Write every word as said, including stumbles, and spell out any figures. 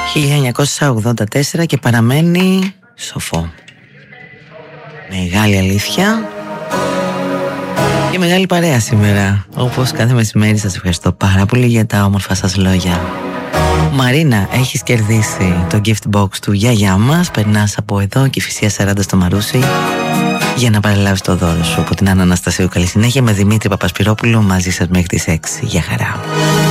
χίλια εννιακόσια ογδόντα τέσσερα και παραμένει σοφό. Μεγάλη αλήθεια και μεγάλη παρέα σήμερα. Όπως κάθε μεσημέρι, σας ευχαριστώ πάρα πολύ για τα όμορφα σας λόγια. Μαρίνα, έχεις κερδίσει το gift box του γιαγιά μας. Περνάς από εδώ και Κηφισιά σαράντα στο Μαρούσι για να παραλάβεις το δώρο σου. Από την Άννα Αναστασίου, καλή συνέχεια. Με Δημήτρη Παπασπυρόπουλο μαζί σας μέχρι τις έξι. Γεια χαρά.